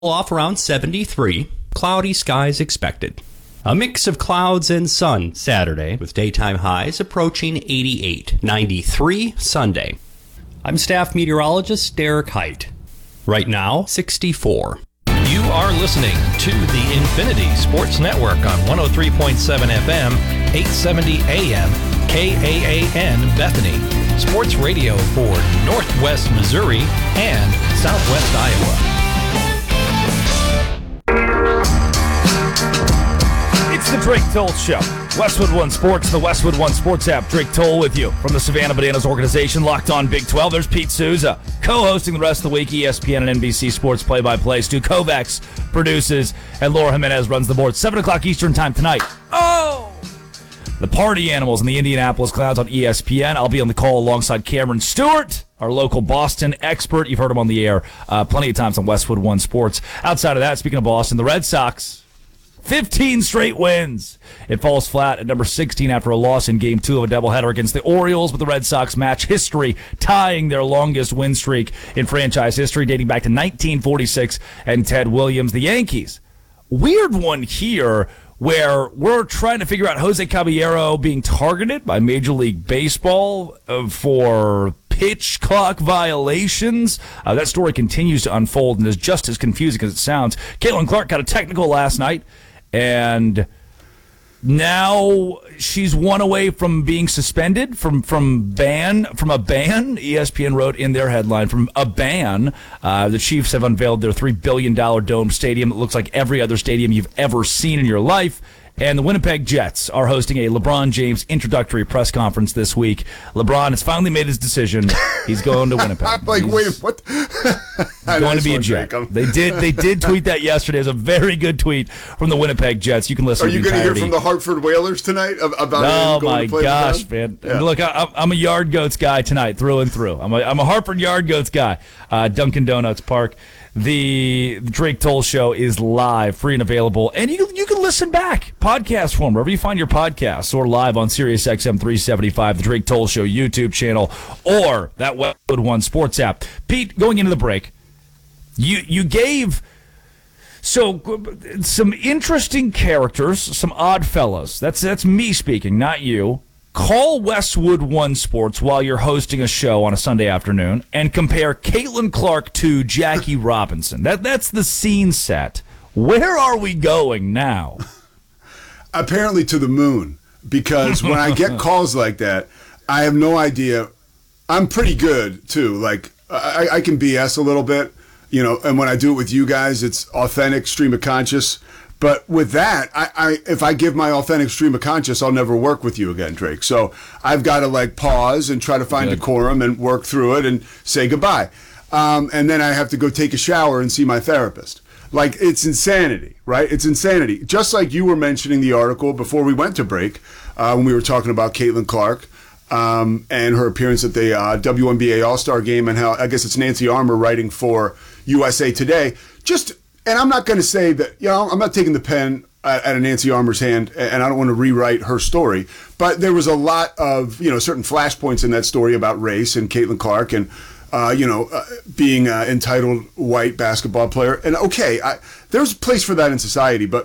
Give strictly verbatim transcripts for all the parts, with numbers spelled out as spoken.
Off around seventy-three. Cloudy skies expected. A mix of clouds and sun Saturday, with daytime highs approaching eighty-eight. ninety-three Sunday. I'm staff meteorologist Derek Height. Right now, sixty-four. You are listening to the Infinity Sports Network on one oh three point seven F M, eight seventy A M, K A A N Bethany. Sports radio for Northwest Missouri and Southwest Iowa. It's the Drake Toll Show. Westwood One Sports, the Westwood One Sports app. Drake Toll with you from the Savannah Bananas organization, Locked On Big twelve. There's Pete Souza, co-hosting the rest of the week, E S P N and N B C Sports play-by-play. Stu Kovacs produces, and Laura Jimenez runs the board. seven o'clock Eastern time tonight. Oh! The Party Animals and the Indianapolis Clouds on E S P N. I'll be on the call alongside Cameron Stewart, our local Boston expert. You've heard him on the air uh, plenty of times on Westwood One Sports. Outside of that, speaking of Boston, the Red Sox, fifteen straight wins. It falls flat at number sixteen after a loss in Game two of a doubleheader against the Orioles, but the Red Sox match history, tying their longest win streak in franchise history, dating back to nineteen forty-six and Ted Williams. The Yankees, weird one here, where we're trying to figure out Jose Caballero being targeted by Major League Baseball for pitch clock violations. Uh, that story continues to unfold and is just as confusing as it sounds. Caitlin Clark got a technical last night, and now she's one away from being suspended from from ban from a ban. E S P N wrote in their headline, from a ban. Uh, the Chiefs have unveiled their three billion dollars dome stadium that looks like every other stadium you've ever seen in your life. And the Winnipeg Jets are hosting a LeBron James introductory press conference this week. LeBron has finally made his decision. He's going to Winnipeg. I'm like, he's, wait, what? He's going to be a Jet. They did They did tweet that yesterday. It was a very good tweet from the Winnipeg Jets. You can listen Are to you going to hear from the Hartford Whalers tonight about Oh, him going my to play gosh, with man. Yeah. Look, I, I'm a Yard Goats guy tonight, through and through. I'm a, I'm a Hartford Yard Goats guy. Uh, Dunkin' Donuts Park. The Drake Toll Show is live, free and available, and you you can listen back, podcast form, wherever you find your podcasts, or live on Sirius X M three seventy-five, the Drake Toll Show YouTube channel, or that Westwood One Sports app. Pete, going into the break, you you gave so some interesting characters, some odd fellows. That's that's me speaking, not you. Call Westwood One Sports while you're hosting a show on a Sunday afternoon and compare Caitlin Clark to Jackie Robinson. That That's the scene set. Where are we going now? Apparently to the moon, because when I get calls like that, I have no idea. I'm pretty good, too. Like, I, I can B S a little bit, you know, and when I do it with you guys, it's authentic stream of conscious. But with that, I, I if I give my authentic stream of conscious, I'll never work with you again, Drake. So I've got to like pause and try to find Good. decorum and work through it and say goodbye. Um, and then I have to go take a shower and see my therapist. Like, it's insanity, right? It's insanity. Just like you were mentioning the article before we went to break, uh, when we were talking about Caitlin Clark um, and her appearance at the uh, W N B A All-Star Game, and how, I guess it's Nancy Armour writing for U S A Today. Just... And I'm not going to say that, you know, I'm not taking the pen at, at a Nancy Armour's hand, and I don't want to rewrite her story. But there was a lot of, you know, certain flashpoints in that story about race and Caitlin Clark and, uh, you know, uh, being an entitled white basketball player. And, okay, I, there's a place for that in society, but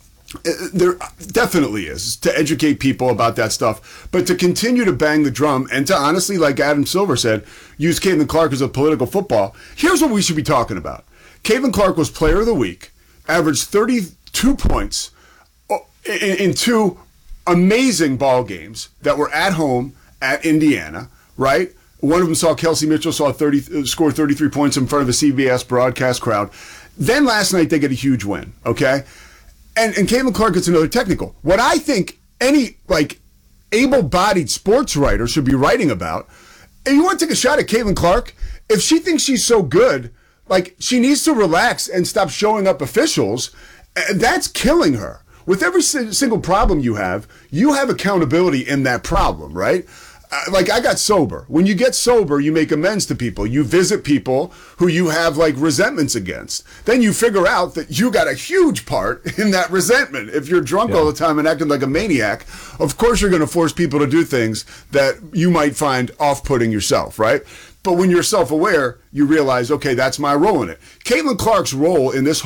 there definitely is, to educate people about that stuff. But to continue to bang the drum and to honestly, like Adam Silver said, use Caitlin Clark as a political football, here's what we should be talking about. Caitlin Clark was Player of the Week, averaged thirty-two points in, in two amazing ball games that were at home at Indiana, right? One of them saw Kelsey Mitchell saw thirty, uh, score thirty-three points in front of a C B S broadcast crowd. Then last night they get a huge win, okay? And and Caitlin Clark gets another technical. What I think any like able-bodied sports writer should be writing about, and you want to take a shot at Caitlin Clark, if she thinks she's so good, like, she needs to relax and stop showing up officials. That's killing her. With every single problem you have, you have accountability in that problem, right? uh, like I got sober. When you get sober, you make amends to people. You visit people who you have like resentments against. Then you figure out that you got a huge part in that resentment. If you're drunk Yeah. all the time and acting like a maniac, of course you're going to force people to do things that you might find off-putting yourself, right? But when you're self-aware, you realize, okay, that's my role in it. Caitlin Clark's role in this